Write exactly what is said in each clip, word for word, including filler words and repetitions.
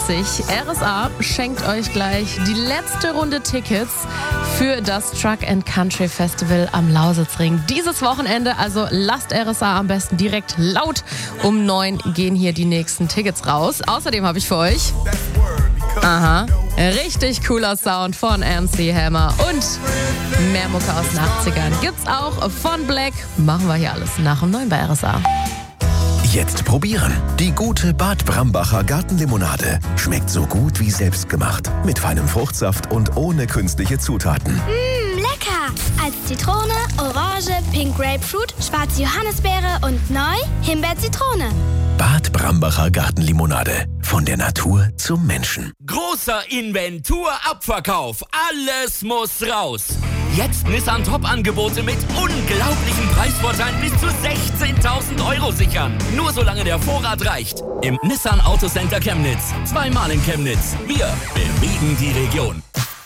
witzig. R S A schenkt euch gleich die letzte Runde Tickets für das Truck and Country Festival am Lausitzring. Dieses Wochenende, also lasst R S A am besten direkt laut. Um neun gehen hier die nächsten Tickets raus. Außerdem habe ich für euch... Aha, richtig cooler Sound von M C Hammer und mehr Mucke aus den achtzigern gibt's auch von Black. Machen wir hier alles nach um neun bei R S A. Jetzt probieren. Die gute Bad Brambacher Gartenlimonade. Schmeckt so gut wie selbstgemacht. Mit feinem Fruchtsaft und ohne künstliche Zutaten. Mmh, lecker! Als Zitrone, Orange, Pink Grapefruit, schwarze Johannisbeere und neu Himbeer-Zitrone. Bad Brambacher Gartenlimonade. Von der Natur zum Menschen. Großer Inventur-Abverkauf. Alles muss raus. Jetzt Nissan Top-Angebote mit unglaublichen Preisvorteilen bis zu sechzehntausend Euro sichern. Nur solange der Vorrat reicht. Im Nissan Autocenter Chemnitz. Zweimal in Chemnitz. Wir bewegen die Region.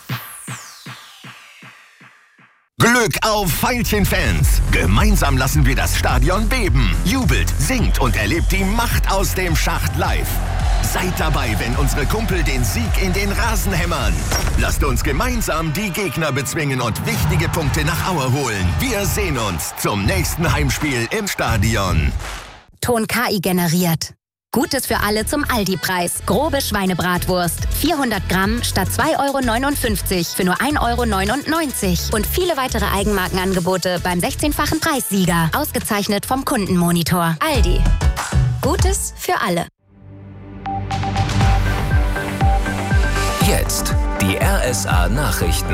Glück auf Veilchen-Fans! Gemeinsam lassen wir das Stadion beben. Jubelt, singt und erlebt die Macht aus dem Schacht live. Seid dabei, wenn unsere Kumpel den Sieg in den Rasen hämmern. Lasst uns gemeinsam die Gegner bezwingen und wichtige Punkte nach Aue holen. Wir sehen uns zum nächsten Heimspiel im Stadion. Ton K I generiert. Gutes für alle zum Aldi-Preis. Grobe Schweinebratwurst. vierhundert Gramm statt zwei Euro neunundfünfzig für nur ein Euro neunundneunzig. Und viele weitere Eigenmarkenangebote beim sechzehnfachen Preissieger. Ausgezeichnet vom Kundenmonitor. Aldi. Gutes für alle. Jetzt die R S A-Nachrichten.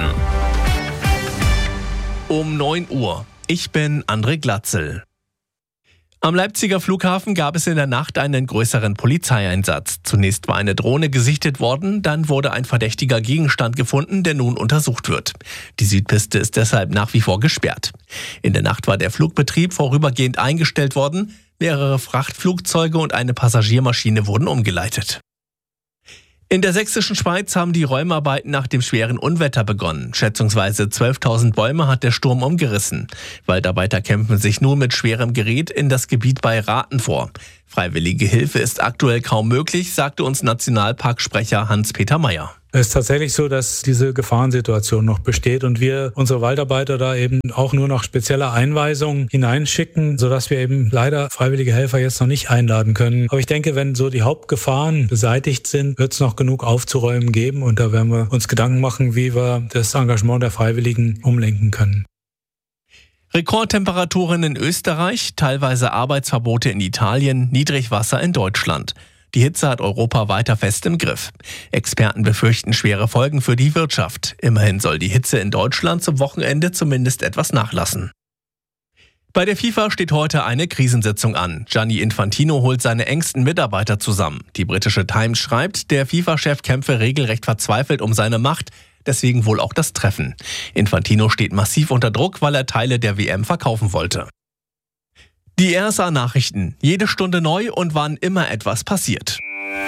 Um neun Uhr. Ich bin André Glatzel. Am Leipziger Flughafen gab es in der Nacht einen größeren Polizeieinsatz. Zunächst war eine Drohne gesichtet worden, dann wurde ein verdächtiger Gegenstand gefunden, der nun untersucht wird. Die Südpiste ist deshalb nach wie vor gesperrt. In der Nacht war der Flugbetrieb vorübergehend eingestellt worden, mehrere Frachtflugzeuge und eine Passagiermaschine wurden umgeleitet. In der sächsischen Schweiz haben die Räumarbeiten nach dem schweren Unwetter begonnen. Schätzungsweise zwölftausend Bäume hat der Sturm umgerissen. Waldarbeiter kämpfen sich nun mit schwerem Gerät in das Gebiet bei Rathen vor. Freiwillige Hilfe ist aktuell kaum möglich, sagte uns Nationalparksprecher Hans-Peter Meyer. Es ist tatsächlich so, dass diese Gefahrensituation noch besteht und wir unsere Waldarbeiter da eben auch nur noch spezielle Einweisungen hineinschicken, sodass wir eben leider freiwillige Helfer jetzt noch nicht einladen können. Aber ich denke, wenn so die Hauptgefahren beseitigt sind, wird es noch genug aufzuräumen geben und da werden wir uns Gedanken machen, wie wir das Engagement der Freiwilligen umlenken können. Rekordtemperaturen in Österreich, teilweise Arbeitsverbote in Italien, Niedrigwasser in Deutschland. Die Hitze hat Europa weiter fest im Griff. Experten befürchten schwere Folgen für die Wirtschaft. Immerhin soll die Hitze in Deutschland zum Wochenende zumindest etwas nachlassen. Bei der FIFA steht heute eine Krisensitzung an. Gianni Infantino holt seine engsten Mitarbeiter zusammen. Die britische Times schreibt, der FIFA-Chef kämpfe regelrecht verzweifelt um seine Macht. Deswegen wohl auch das Treffen. Infantino steht massiv unter Druck, weil er Teile der W M verkaufen wollte. Die R S A-Nachrichten. Jede Stunde neu und wann immer etwas passiert.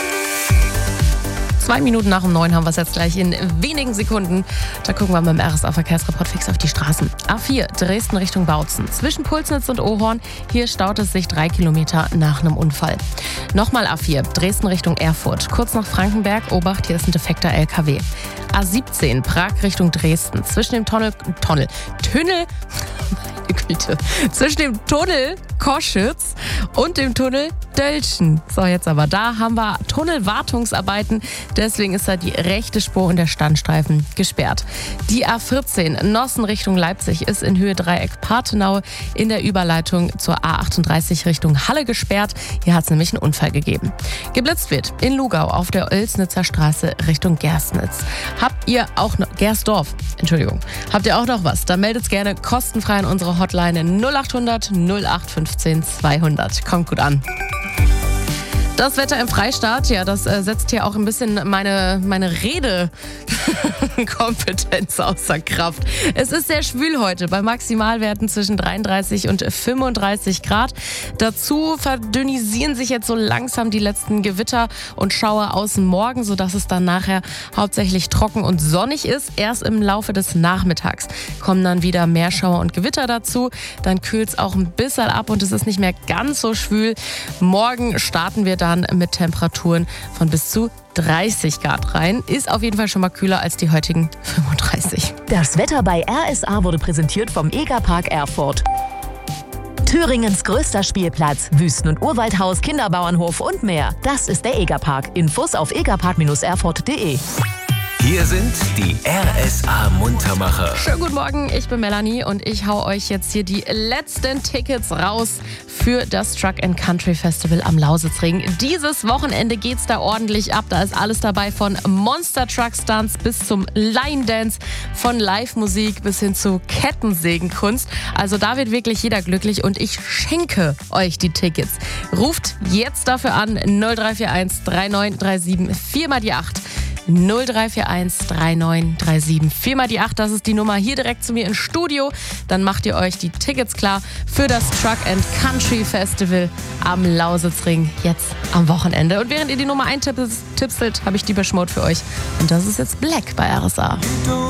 Zwei Minuten nach um neun haben wir es jetzt gleich in wenigen Sekunden. Da gucken wir mit dem R S A-Verkehrsreport fix auf die Straßen. A vier, Dresden Richtung Bautzen. Zwischen Pulsnitz und Ohorn. Hier staut es sich drei Kilometer nach einem Unfall. Nochmal A vier, Dresden Richtung Erfurt. Kurz nach Frankenberg. Obacht, hier ist ein defekter L K W. A siebzehn, Prag Richtung Dresden. Zwischen dem Tunnel... Tunnel... Tunnel... Meine Güte. Zwischen dem Tunnel Koschütz und dem Tunnel Dölschen. So, jetzt aber. Da haben wir Tunnelwartungsarbeiten. Deswegen ist da die rechte Spur und der Standstreifen gesperrt. Die A vierzehn Nossen Richtung Leipzig ist in Höhe Dreieck Partenau in der Überleitung zur A achtunddreißig Richtung Halle gesperrt. Hier hat es nämlich einen Unfall gegeben. Geblitzt wird in Lugau auf der Oelsnitzer Straße Richtung Gerstnitz. Habt ihr auch noch... Gersdorf, Entschuldigung. Habt ihr auch noch was? Dann meldet gerne kostenfrei an unsere Hotline null acht hundert null acht fünfzehn zweihundert. Kommt gut an. Das Wetter im Freistaat, ja, das äh, setzt hier auch ein bisschen meine, meine Redekompetenz außer Kraft. Es ist sehr schwül heute, bei Maximalwerten zwischen dreiunddreißig und fünfunddreißig Grad. Dazu verdünnisieren sich jetzt so langsam die letzten Gewitter und Schauer aus dem Morgen, sodass es dann nachher hauptsächlich trocken und sonnig ist. Erst im Laufe des Nachmittags kommen dann wieder mehr Schauer und Gewitter dazu. Dann kühlt es auch ein bisschen ab und es ist nicht mehr ganz so schwül. Morgen starten wir dann dann mit Temperaturen von bis zu dreißig Grad rein. Ist auf jeden Fall schon mal kühler als die heutigen fünfunddreißig. Das Wetter bei R S A wurde präsentiert vom Egerpark Erfurt. Thüringens größter Spielplatz, Wüsten- und Urwaldhaus, Kinderbauernhof und mehr. Das ist der Egerpark. Infos auf egerpark erfurt punkt de. Hier sind die R S A-Muntermacher. Schönen guten Morgen, ich bin Melanie und ich hau euch jetzt hier die letzten Tickets raus für das Truck and Country Festival am Lausitzring. Dieses Wochenende geht's da ordentlich ab. Da ist alles dabei, von Monster Truck Stunts bis zum Line Dance, von Live-Musik bis hin zu Kettensägenkunst. Also da wird wirklich jeder glücklich und ich schenke euch die Tickets. Ruft jetzt dafür an null drei vier eins drei neun drei sieben vier mal die acht. null drei vier eins drei neun drei sieben vier mal die acht, das ist die Nummer hier direkt zu mir ins Studio. Dann macht ihr euch die Tickets klar für das Truck and Country Festival am Lausitzring jetzt am Wochenende. Und während ihr die Nummer eintipselt, habe ich die Mode für euch. Und das ist jetzt Black bei R S A.